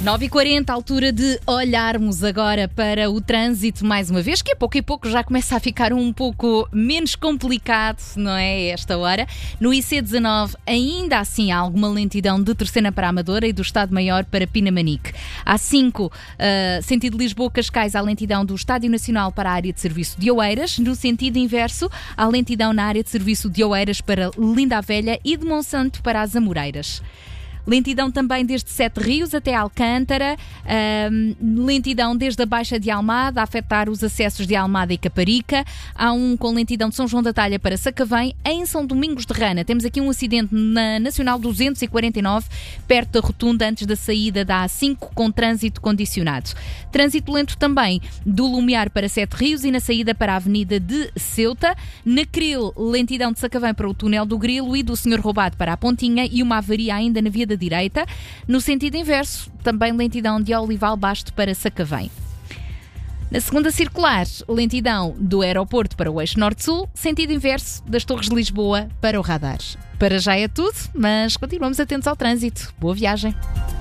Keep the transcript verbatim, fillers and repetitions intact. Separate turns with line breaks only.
nove e quarenta, altura de olharmos agora para o trânsito mais uma vez, que a pouco e pouco já começa a ficar um pouco menos complicado, não é? Esta hora. No I C dezanove, ainda assim há alguma lentidão de Terceira para a Amadora e do Estado-Maior para Pinamanique. A cinco, uh, sentido Lisboa-Cascais, há lentidão do Estádio Nacional para a área de serviço de Oeiras. No sentido inverso, há lentidão na área de serviço de Oeiras para Linda a Velha e de Monsanto para as Amoreiras. Lentidão também desde Sete Rios até Alcântara, um, lentidão desde a Baixa de Almada, a afetar os acessos de Almada e Caparica. Há um com lentidão de São João da Talha para Sacavém. Em São Domingos de Rana temos aqui um acidente na Nacional duzentos e quarenta e nove, perto da rotunda antes da saída da A cinco, com trânsito condicionado. Trânsito lento também do Lumiar para Sete Rios e na saída para a Avenida de Ceuta. Na Cril, lentidão de Sacavém para o Túnel do Grilo e do Senhor Roubado para a Pontinha e uma avaria ainda na via da direita. No sentido inverso, também lentidão de Olival Basto para Sacavém. Na segunda circular, lentidão do aeroporto para o eixo norte-sul, sentido inverso das Torres de Lisboa para o Radar. Para já é tudo, mas continuamos atentos ao trânsito. Boa viagem!